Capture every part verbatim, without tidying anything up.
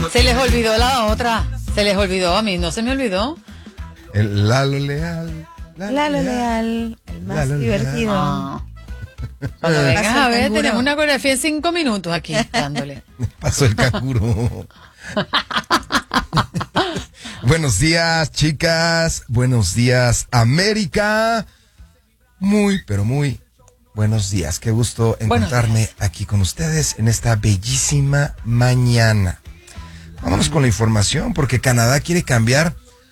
Se les olvidó la otra. Se les olvidó, a mí no se me olvidó. El Lalo Leal. Lalo, Lalo Leal, el más Lalo divertido. Ah. Cuando vengas a ver, tenemos una coreografía en cinco minutos aquí, dándole. Pasó el canguro. Buenos días, chicas. Buenos días, América. Muy, pero muy buenos días. Qué gusto encontrarme aquí con ustedes en esta bellísima mañana. Vámonos con la información, porque Canadá quiere cambiar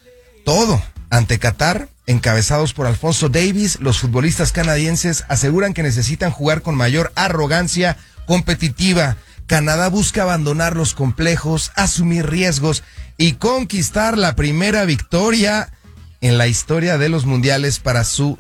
todo ante Qatar. Encabezados por Alfonso Davies, los futbolistas canadienses aseguran que necesitan jugar con mayor arrogancia competitiva. Canadá busca abandonar los complejos, asumir riesgos y conquistar la primera victoria en la historia de los mundiales para su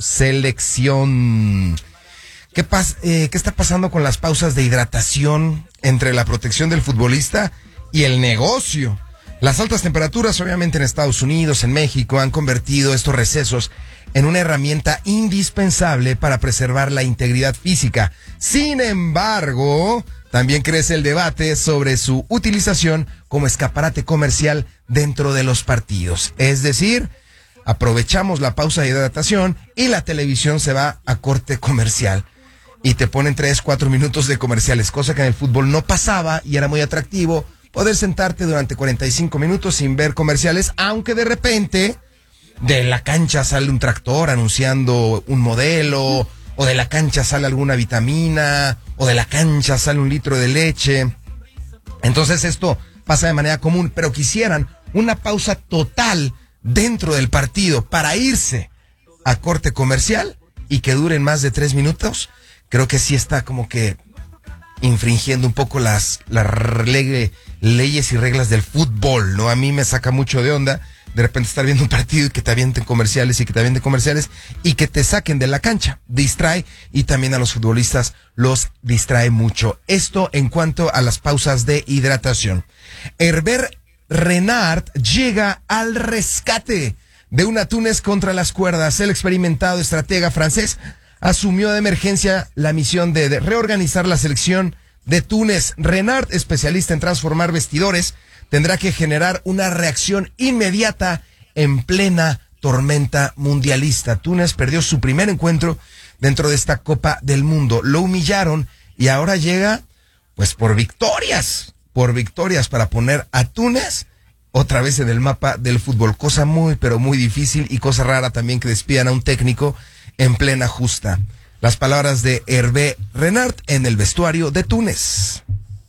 selección. ¿Qué, pas- eh, ¿Qué está pasando con las pausas de hidratación entre la protección del futbolista y el negocio? Las altas temperaturas, obviamente en Estados Unidos, en México, han convertido estos recesos en una herramienta indispensable para preservar la integridad física. Sin embargo, también crece el debate sobre su utilización como escaparate comercial dentro de los partidos. Es decir, aprovechamos la pausa de hidratación y la televisión se va a corte comercial. Y te ponen tres, cuatro minutos de comerciales, cosa que en el fútbol no pasaba y era muy atractivo. Poder sentarte durante cuarenta y cinco minutos sin ver comerciales, aunque de repente de la cancha sale un tractor anunciando un modelo, o de la cancha sale alguna vitamina, o de la cancha sale un litro de leche. Entonces esto pasa de manera común, pero quisieran una pausa total dentro del partido para irse a corte comercial y que duren más de tres minutos. Creo que sí está como que infringiendo un poco las, las le, leyes y reglas del fútbol, ¿no? A mí me saca mucho de onda de repente estar viendo un partido y que te avienten comerciales y que te avienten comerciales y que te saquen de la cancha. Distrae, y también a los futbolistas los distrae mucho. Esto en cuanto a las pausas de hidratación. Hervé Renard llega al rescate de una Túnez contra las cuerdas. El experimentado estratega francés asumió de emergencia la misión de, de reorganizar la selección de Túnez. Renard, especialista en transformar vestidores, tendrá que generar una reacción inmediata en plena tormenta mundialista. Túnez perdió su primer encuentro dentro de esta Copa del Mundo. Lo humillaron y ahora llega, pues, por victorias, por victorias para poner a Túnez otra vez en el mapa del fútbol. Cosa muy, pero muy difícil, y cosa rara también que despidan a un técnico en plena justa. Las palabras de Hervé Renard en el vestuario de Túnez.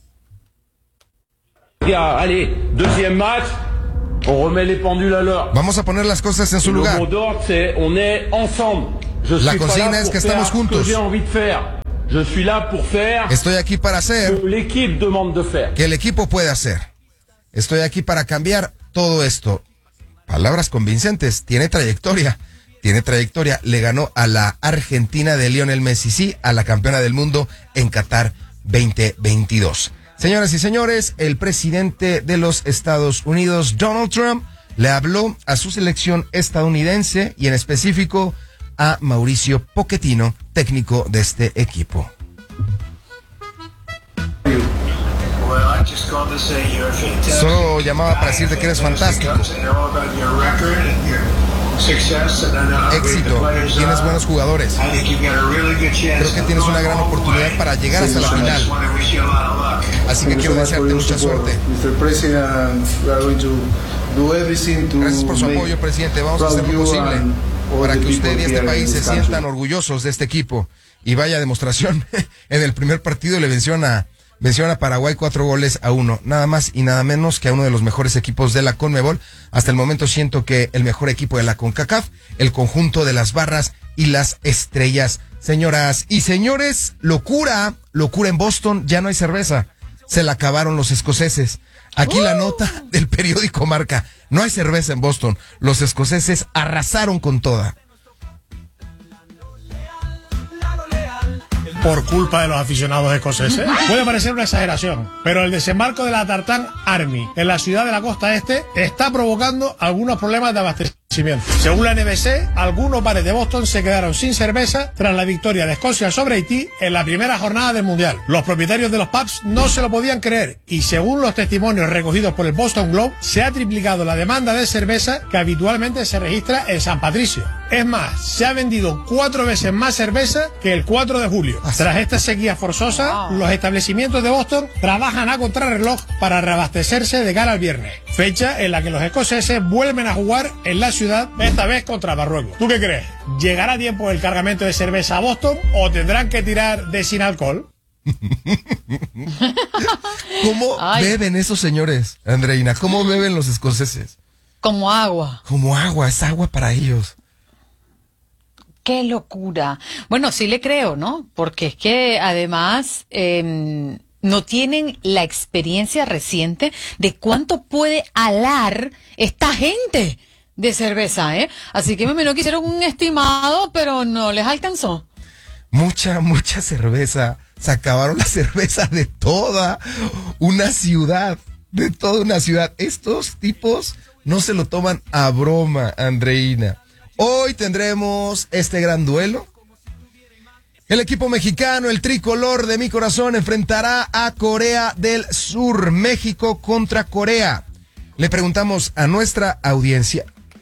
Vamos a poner las cosas en su lugar. La consigna es que estamos juntos. Estoy aquí para hacer que el equipo puede hacer. Estoy aquí para cambiar todo esto. Palabras convincentes. Tiene trayectoria. Tiene trayectoria. Le ganó a la Argentina de Lionel Messi, sí, a la campeona del mundo en Qatar veinte veintidós. Señoras y señores, el presidente de los Estados Unidos, Donald Trump, le habló a su selección estadounidense y en específico a Mauricio Pochettino, técnico de este equipo. Solo llamaba para decirte que eres fantástico. Éxito, tienes buenos jugadores. Creo que tienes una gran oportunidad para llegar hasta la final. Así que quiero desearte mucha suerte. Gracias por su apoyo, presidente. Vamos a hacer lo posible para que usted y este país se sientan orgullosos de este equipo. Y vaya demostración, en el primer partido le vencieron a Venció a Paraguay cuatro goles a uno, nada más y nada menos que a uno de los mejores equipos de la Conmebol. Hasta el momento siento que el mejor equipo de la CONCACAF, el conjunto de las barras y las estrellas. Señoras y señores, locura, locura en Boston, ya no hay cerveza. Se la acabaron los escoceses. Aquí uh. la nota del periódico Marca, no hay cerveza en Boston. Los escoceses arrasaron con toda. Por culpa de los aficionados escoceses. Puede parecer una exageración, pero el desembarco de la Tartan Army en la ciudad de la costa este está provocando algunos problemas de abastecimiento abastecimiento. Según la N B C, algunos bares de Boston se quedaron sin cerveza tras la victoria de Escocia sobre Haití en la primera jornada del Mundial. Los propietarios de los pubs no se lo podían creer y según los testimonios recogidos por el Boston Globe, se ha triplicado la demanda de cerveza que habitualmente se registra en San Patricio. Es más, se ha vendido cuatro veces más cerveza que el cuatro de julio. Tras esta sequía forzosa, los establecimientos de Boston trabajan a contrarreloj para reabastecerse de cara al viernes, fecha en la que los escoceses vuelven a jugar en la ciudad, esta vez contra Marruecos. ¿Tú qué crees? ¿Llegará a tiempo el cargamento de cerveza a Boston o tendrán que tirar de sin alcohol? ¿Cómo Ay. beben esos señores, Andreina? ¿Cómo beben los escoceses? Como agua. Como agua, es agua para ellos. ¡Qué locura! Bueno, sí le creo, ¿no? Porque es que además eh, no tienen la experiencia reciente de cuánto puede alar esta gente de cerveza, ¿eh? Así que me imagino que hicieron un estimado, pero no les alcanzó. Mucha, mucha cerveza. Se acabaron la cerveza de toda una ciudad, de toda una ciudad. Estos tipos no se lo toman a broma, Andreina. Hoy tendremos este gran duelo. El equipo mexicano, el tricolor de mi corazón, enfrentará a Corea del Sur. México contra Corea. Le preguntamos a nuestra audiencia,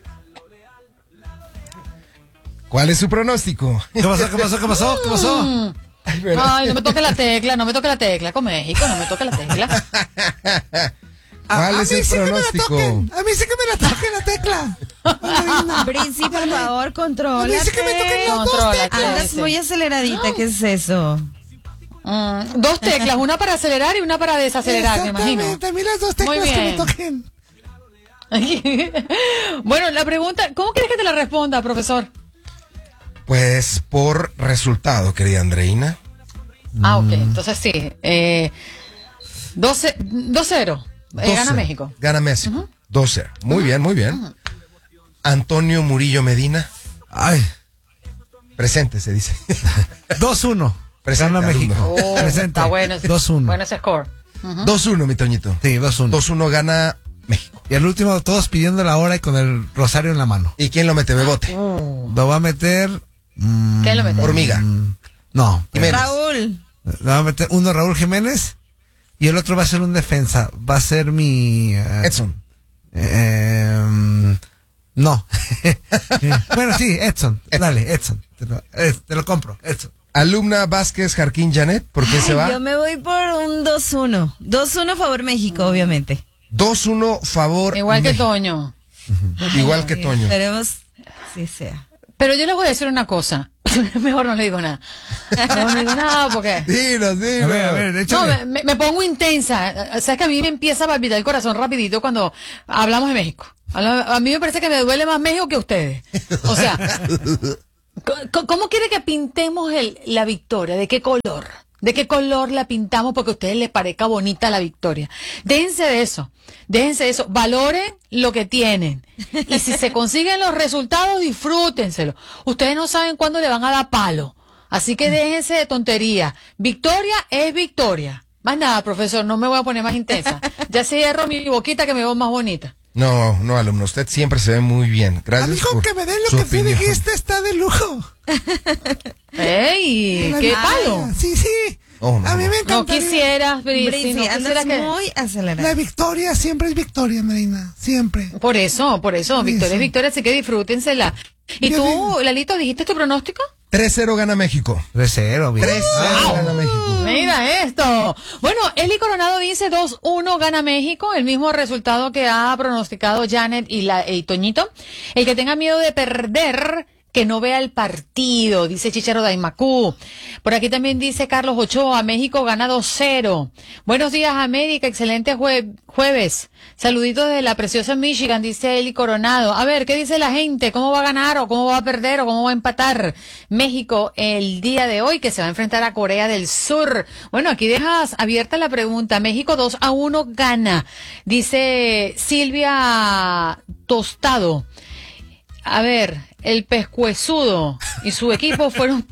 ¿cuál es su pronóstico? ¿Qué pasó? ¿Qué pasó? ¿Qué pasó? ¿Qué pasó? Ay, Ay, no me toque la tecla, no me toque la tecla con México, no me toque la tecla. ¿Cuál a, es a el sí pronóstico? Que me la a mí sí que me la toquen la tecla. Príncipe, por favor, controla. A mí sí que me toquen las dos teclas. Andas muy aceleradita, ¿qué es eso? Mm, dos teclas, una para acelerar y una para desacelerar, me imagino. A mí las dos teclas que me toquen. Bueno, la pregunta, ¿cómo quieres que te la responda, profesor? Pues por resultado, querida Andreina. Ah, ok, entonces sí. Eh, dos cero. Eh, gana México. Gana México. Uh-huh. dos cero. Muy uh-huh. bien, muy bien. Uh-huh. Antonio Murillo Medina. Ay. Presente, se dice. dos uno. Gana México. Oh, presente. Está bueno ese, dos uno. Bueno ese score. Uh-huh. dos uno, mi Toñito. Sí, dos uno. dos uno gana México. Y al último, todos pidiendo la hora y con el rosario en la mano. ¿Y quién lo mete? Bebote. Uh. Lo va a meter. Mm, ¿Quién lo mete? Hormiga. Mm, no. Jiménez. Raúl. Lo va a meter uno Raúl Jiménez. Y el otro va a ser un defensa. Va a ser mi. Uh, Edson. Eh, um, no. Bueno, sí, Edson. Edson. Dale, Edson. Te lo, eh, te lo compro, Edson. Alumna Vázquez Jarquín Janet, ¿por qué Ay, se va? Yo me voy por un dos uno. dos uno favor México, obviamente. dos uno favor Igual México. que Toño. Uh-huh. Igual que Toño. Esperemos sí sea. Pero yo les voy a decir una cosa. Mejor no le digo nada. No le digo nada porque... Dinos, dinos. A ver, a ver, no, me, me pongo intensa. Sabes que a mí me empieza a palpitar el corazón rapidito cuando hablamos de México. A mí me parece que me duele más México que ustedes. O sea, ¿cómo quiere que pintemos el, la victoria? ¿De qué color? ¿De qué color la pintamos porque a ustedes les parezca bonita la victoria? Déjense de eso. Déjense de eso. Valoren lo que tienen. Y si se consiguen los resultados, disfrútenselo. Ustedes no saben cuándo le van a dar palo. Así que déjense de tontería. Victoria es victoria. Más nada, profesor, no me voy a poner más intensa. Ya cierro mi boquita que me veo más bonita. No, no, alumno, usted siempre se ve muy bien. Gracias. Amigo, por que me den lo que tú dijiste está de lujo. ¡Ey! ¡Qué palo! Sí, sí. Oh, no, a mí me encanta. No quisieras, Brisi, Brisi, no quisiera que... muy acelerada. La victoria siempre es victoria, Marina. Siempre. Por eso, por eso. Por victoria eso. es victoria, así que disfrútensela. ¿Y Yo tú, digo... Lalito, dijiste tu pronóstico? tres cero gana México. tres cero, bien. tres cero wow. gana México. Mira esto. Bueno, Eli Coronado dice dos uno gana México, el mismo resultado que ha pronosticado Janet y, la, y Toñito. El que tenga miedo de perder, que no vea el partido, dice Chicharo Daimacú. Por aquí también dice Carlos Ochoa, México gana dos cero. Buenos días, América, excelente jue jueves. Saluditos desde la preciosa Michigan, dice Eli Coronado. A ver, ¿qué dice la gente? ¿Cómo va a ganar o cómo va a perder o cómo va a empatar México el día de hoy que se va a enfrentar a Corea del Sur? Bueno, aquí dejas abierta la pregunta. México dos a uno gana, dice Silvia Tostado. A ver, el pescuezudo y su equipo fueron...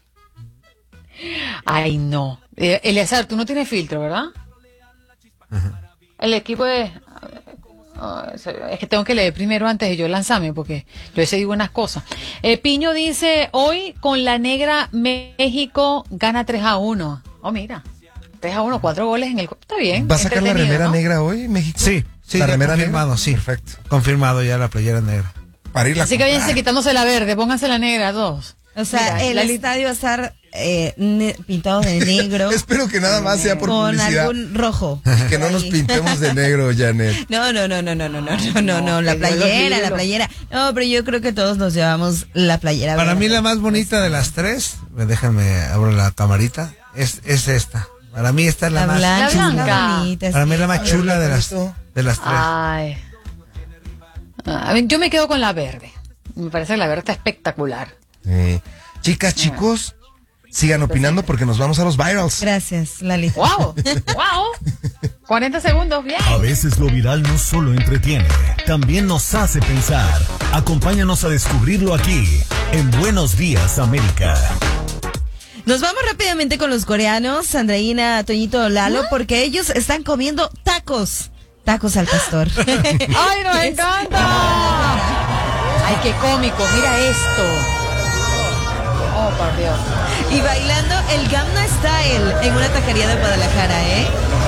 Ay, no. Eleazar, tú no tienes filtro, ¿verdad? Uh-huh. El equipo de... Ah, es que tengo que leer primero antes de yo lanzarme, porque yo ese digo unas cosas. Eh, Piño dice, hoy con la negra México gana tres a uno. Oh, mira, tres a uno, cuatro goles en el... Está bien. ¿Va a sacar la remera, ¿no?, negra hoy, México? Sí, sí, la ya remera confirmado, negra. sí. Perfecto. Confirmado ya la playera negra. Para ir a Así que váyanse quitándose la verde, pónganse la negra todos. O sea, Mira, el la li- estadio va a estar eh, ne- pintado de negro. Espero que nada más sea por con publicidad. algún rojo. Que no nos Ahí. pintemos de negro, Janet. No, no, no, no, no, no, no, no, no, no, la que Dios los playera, libre, la lo- playera. No, pero yo creo que todos nos llevamos la playera. Para verde. mí la más bonita de las tres, déjame abro la camarita, es, es esta. Para mí esta es la, La más blanca, La chula. blanca. bonita, Para sí. mí es la más A ver, chula de las, bonito. de las tres. Ay. A ver, yo me quedo con la verde. Me parece que la verde está espectacular. Eh, chicas, chicos, sigan opinando porque nos vamos a los virals. Gracias, Lali. ¡Wow! ¡Wow! cuarenta segundos, bien. A veces lo viral no solo entretiene, también nos hace pensar. Acompáñanos a descubrirlo aquí, en Buenos Días, América. Nos vamos rápidamente con los coreanos, Andreina, Toñito, Lalo, porque ellos están comiendo tacos. Tacos al pastor. ¡Ay, nos encanta! ¡Ay, qué cómico! Mira esto. Oh, por Dios. Y bailando el Gangnam Style en una taquería de Guadalajara, ¿eh?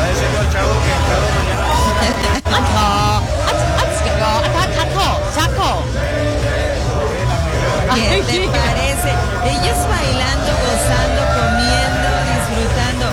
¿Qué te parece? Ellos bailando, gozando, comiendo, disfrutando.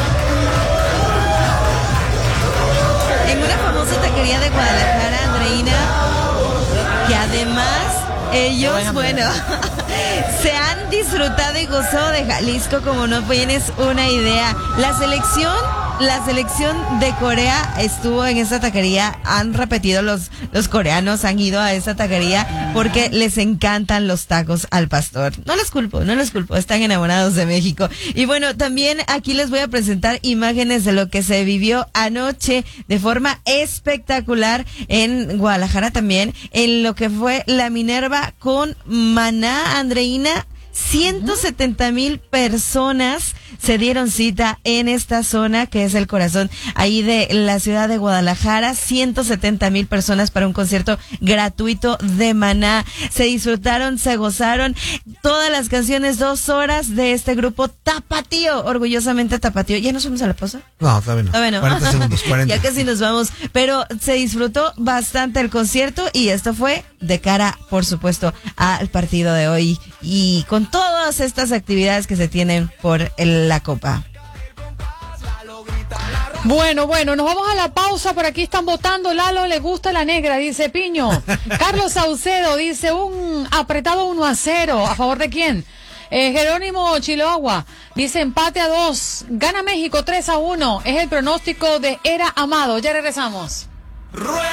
En una famosa taquería de Guadalajara, Andreina, que además ellos, bueno, se han disfrutado y gozado de Jalisco como no tienes una idea. La selección, la selección de Corea estuvo en esta taquería, han repetido los, los coreanos, han ido a esta taquería porque les encantan los tacos al pastor. No los culpo, no los culpo, están enamorados de México. Y bueno, también aquí les voy a presentar imágenes de lo que se vivió anoche de forma espectacular en Guadalajara también, en lo que fue la Minerva con Maná, Andreina. ciento setenta mil personas se dieron cita en esta zona que es el corazón ahí de la ciudad de Guadalajara. ciento setenta mil personas para un concierto gratuito de Maná. Se disfrutaron, se gozaron todas las canciones, dos horas de este grupo Tapatío, orgullosamente Tapatío. ¿Ya nos fuimos a la pausa? No, todavía no. Todavía no. cuarenta segundos, cuarenta. Ya casi nos vamos, pero se disfrutó bastante el concierto y esto fue de cara, por supuesto, al partido de hoy y con todas estas actividades que se tienen por el- la Copa. Bueno, bueno, nos vamos a la pausa. Por aquí están votando. Lalo le gusta la negra, dice Piño. Carlos Saucedo dice un apretado uno a cero. ¿A favor de quién? Eh, Jerónimo Chiloagua dice empate a dos. Gana México tres a uno. Es el pronóstico de Era Amado. Ya regresamos.